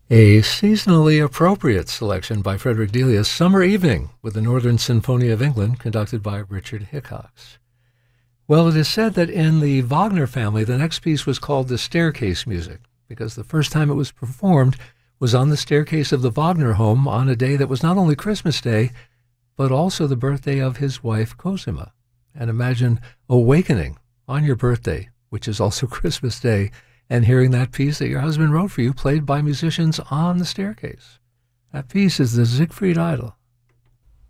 A seasonally appropriate selection by Frederick Delius, Summer Evening, with the Northern Symphony of England, conducted by Richard Hickox. Well, it is said that in the Wagner family, the next piece was called the Staircase Music, because the first time it was performed was on the staircase of the Wagner home on a day that was not only Christmas Day, but also the birthday of his wife, Cosima. And imagine awakening on your birthday, which is also Christmas Day, and hearing that piece that your husband wrote for you played by musicians on the staircase. That piece is the Siegfried Idyll.